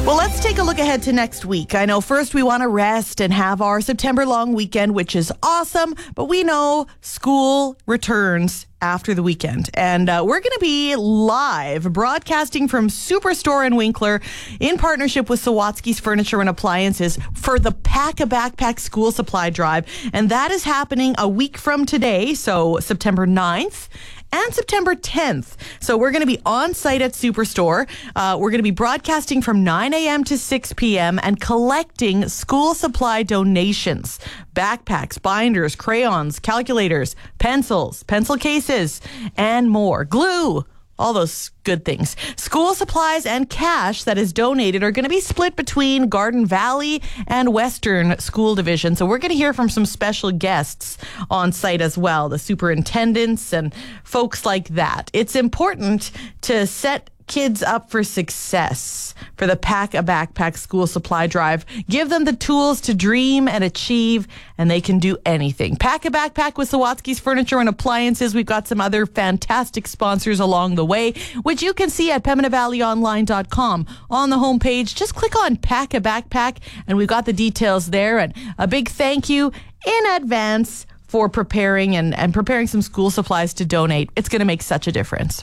Well, let's take a look ahead to next week. I know first we want to rest and have our September long weekend, which is awesome, but we know school returns after the weekend. And we're going to be live broadcasting from Superstore in Winkler in partnership with Sawatsky's Furniture and Appliances for the Pack a Backpack School Supply Drive. And that is happening a week from today, so September 9th. And September 10th. So we're going to be on site at Superstore. We're going to be broadcasting from 9 a.m. to 6 p.m. and collecting school supply donations. Backpacks, binders, crayons, calculators, pencils, pencil cases, and more. Glue. All those good things. School supplies and cash that is donated are going to be split between Garden Valley and Western School Division. So we're going to hear from some special guests on site as well, the superintendents and folks like that. It's important to set kids up for success for the Pack a Backpack School Supply Drive. Give them the tools to dream and achieve, and they can do anything. Pack a Backpack with Sawatsky's Furniture and Appliances. We've got some other fantastic sponsors along the way, which you can see at PembinaValleyOnline.com. On the homepage, just click on Pack a Backpack, and we've got the details there. And a big thank you in advance for preparing and preparing some school supplies to donate. It's going to make such a difference.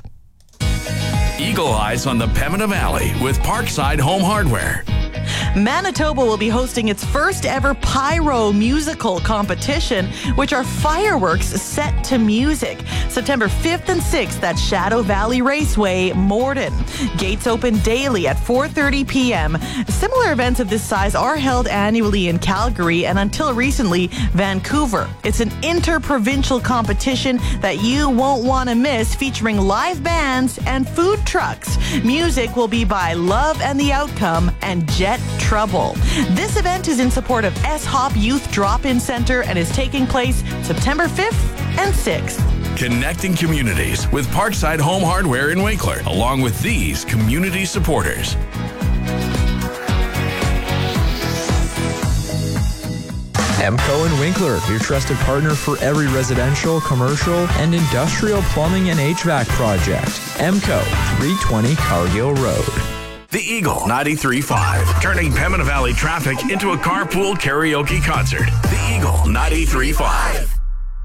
Eagle Eyes on the Pembina Valley with Parkside Home Hardware. Manitoba will be hosting its first ever pyro musical competition, which are fireworks set to music. September 5th and 6th at Shadow Valley Raceway, Morden. Gates open daily at 4:30 p.m. Similar events of this size are held annually in Calgary and until recently, Vancouver. It's an interprovincial competition that you won't want to miss, featuring live bands and food trucks. Music will be by Love and the Outcome and Jet Trouble. This event is in support of S-Hop Youth Drop-In Center and is taking place September 5th and 6th. Connecting communities with Parkside Home Hardware in Winkler, along with these community supporters. EMCO in Winkler, your trusted partner for every residential, commercial, and industrial plumbing and HVAC project. EMCO, 320 Cargill Road. The Eagle 93.5, turning Pembina Valley traffic into a carpool karaoke concert. The Eagle 93.5.